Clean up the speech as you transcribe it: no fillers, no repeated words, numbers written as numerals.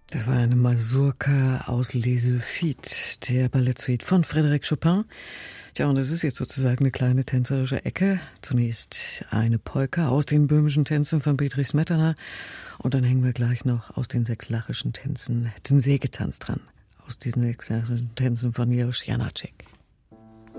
Das war eine Mazurka aus Les Zoophites, der Ballettsuite von Frédéric Chopin. Tja, und es ist jetzt sozusagen eine kleine tänzerische Ecke. Zunächst eine Polka aus den böhmischen Tänzen von Bedřich Smetana. Und dann hängen wir gleich noch aus den sächslachischen Tänzen den Sägetanz dran. Aus diesen sächslachischen Tänzen von Jiří Janáček.